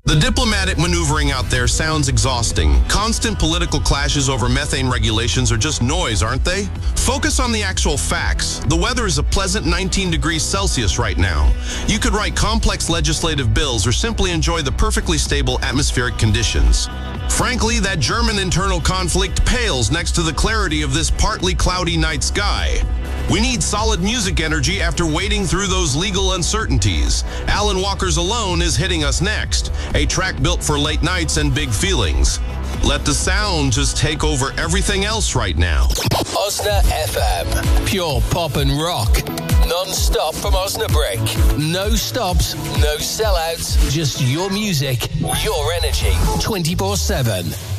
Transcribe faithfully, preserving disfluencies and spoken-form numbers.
The diplomatic maneuvering out there sounds exhausting. Constant political clashes over methane regulations are just noise, aren't they? Focus on the actual facts. The weather is a pleasant nineteen degrees Celsius right now. You could write complex legislative bills or simply enjoy the perfectly stable atmospheric conditions. Frankly, that German internal conflict pales next to the clarity of this partly cloudy night sky. We need solid music energy after wading through those legal uncertainties. Alan Walker's Alone is hitting us next, a track built for late nights and big feelings. Let the sound just take over everything else right now. Osna F M, pure pop and rock. Non-stop from Osnabrück. No stops, no sellouts, just your music, your energy, twenty-four seven.